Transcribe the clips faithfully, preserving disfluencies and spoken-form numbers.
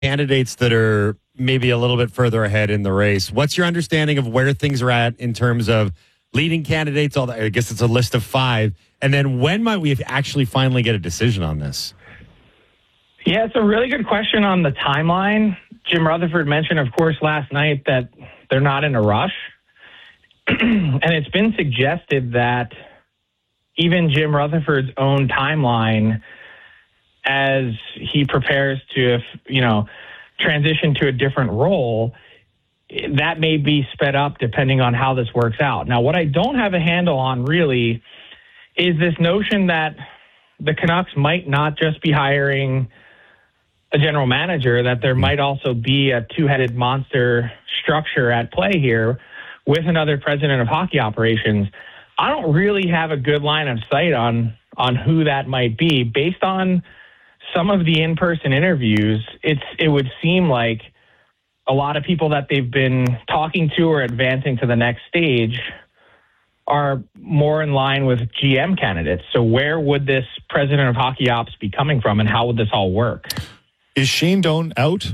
candidates that are maybe a little bit further ahead in the race. What's your understanding of where things are at in terms of leading candidates? All that, I guess it's a list of five. And then when might we actually finally get a decision on this? Yeah, it's a really good question on the timeline. Jim Rutherford mentioned, of course, last night that they're not in a rush. And it's been suggested that even Jim Rutherford's own timeline, as he prepares to, you know, transition to a different role, that may be sped up depending on how this works out. Now, what I don't have a handle on really is this notion that the Canucks might not just be hiring a general manager, that there might also be a two-headed monster structure at play here with another president of hockey operations. I don't really have a good line of sight on on who that might be. Based on some of the in-person interviews, it's it would seem like a lot of people that they've been talking to or advancing to the next stage are more in line with G M candidates. So where would this president of hockey ops be coming from, and how would this all work? Is Shane Doan out?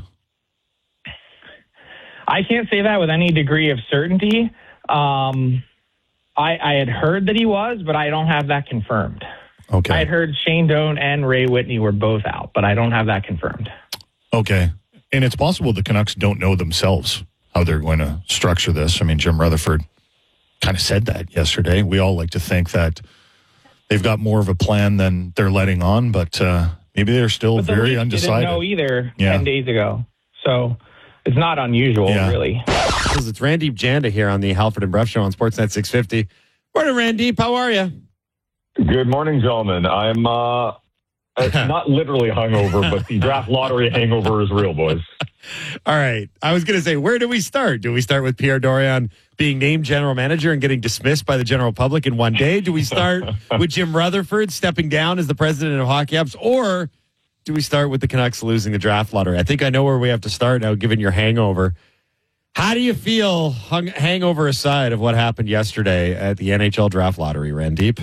I can't say that with any degree of certainty. Um, I, I had heard that he was, but I don't have that confirmed. Okay. I had heard Shane Doan and Ray Whitney were both out, but I don't have that confirmed. Okay. And it's possible the Canucks don't know themselves how they're going to structure this. I mean, Jim Rutherford kind of said that yesterday. We all like to think that they've got more of a plan than they're letting on, but uh, maybe they're still but the very Leafs undecided. Didn't know either yeah. ten days ago. So it's not unusual, yeah. really. It's Randeep Janda here on the Halford and Bruff Show on Sportsnet six fifty. Morning, Randeep. How are you? Good morning, gentlemen. I'm uh, not literally hungover, but the draft lottery hangover is real, boys. All right. I was going to say, where do we start? Do we start with Pierre Dorion being named general manager and getting dismissed by the general public in one day? Do we start with Jim Rutherford stepping down as the president of hockey ops? Or do we start with the Canucks losing the draft lottery? I think I know where we have to start now, given your hangover. How do you feel, hung, hangover aside, of what happened yesterday at the N H L draft lottery, Randeep?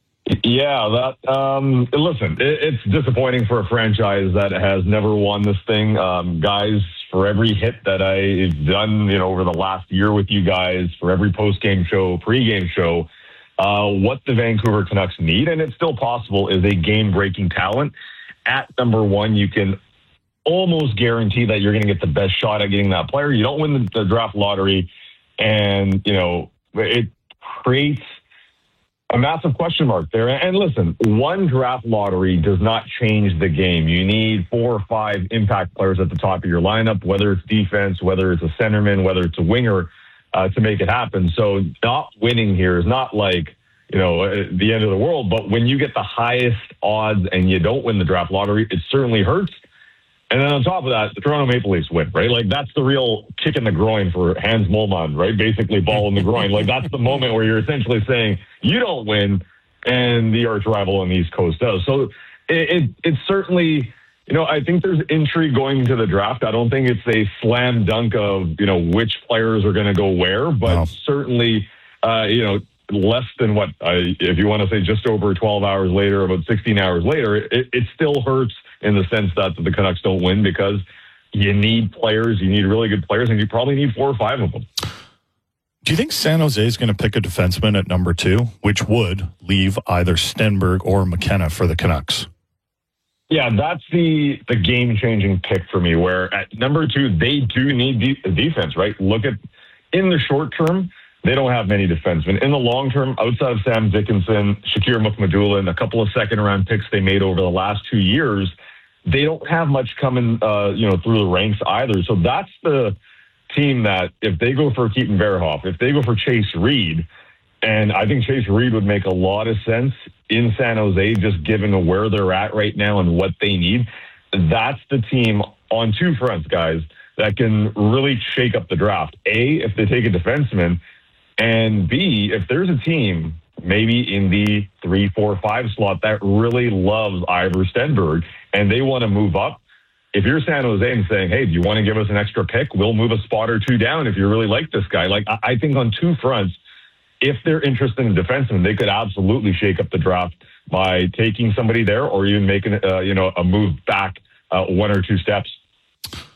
Yeah, that. Um, listen, it, it's disappointing for a franchise that has never won this thing. Um, guys, for every hit that I've done, you know, over the last year with you guys, for every post-game show, pre-game show, uh, what the Vancouver Canucks need, and it's still possible, is a game-breaking talent. At number one, you can almost guarantee that you're going to get the best shot at getting that player. You don't win the, the draft lottery, and, you know, it creates a massive question mark there. And listen, one draft lottery does not change the game. You need four or five impact players at the top of your lineup, whether it's defense, whether it's a centerman, whether it's a winger, uh, to make it happen. So not winning here is not like, you know, the end of the world. But when you get the highest odds and you don't win the draft lottery, it certainly hurts. And then on top of that, the Toronto Maple Leafs win, right? Like, that's the real kick in the groin for Hans Mollman, right? Basically, ball in the groin. Like, that's the moment where you're essentially saying you don't win, and the arch rival on the East Coast does. So it, it it's certainly, you know, I think there's intrigue going into the draft. I don't think it's a slam dunk of, you know, which players are going to go where, but wow. certainly, uh, you know, less than what, I, if you want to say just over twelve hours later, about sixteen hours later, it, it still hurts in the sense that the Canucks don't win because you need players, you need really good players, and you probably need four or five of them. Do you think San Jose is going to pick a defenseman at number two, which would leave either Stenberg or McKenna for the Canucks? Yeah, that's the the game-changing pick for me, where at number two, they do need de- defense, right? Look at, in the short term, they don't have many defensemen. In the long term, outside of Sam Dickinson, Shakir Mukhamadulla, and a couple of second-round picks they made over the last two years, they don't have much coming, uh, you know, through the ranks either. So that's the team that, if they go for Keaton Verhoff, if they go for Chase Reed, and I think Chase Reed would make a lot of sense in San Jose, just given where they're at right now and what they need, that's the team on two fronts, guys, that can really shake up the draft. A, if they take a defenseman, and B, if there's a team maybe in the three, four, five slot that really loves Ivor Stenberg and they want to move up, if you're San Jose and saying, hey, do you want to give us an extra pick? We'll move a spot or two down if you really like this guy. Like, I think on two fronts, if they're interested in defensemen, they could absolutely shake up the draft by taking somebody there or even making, uh, you know, a move back uh, one or two steps.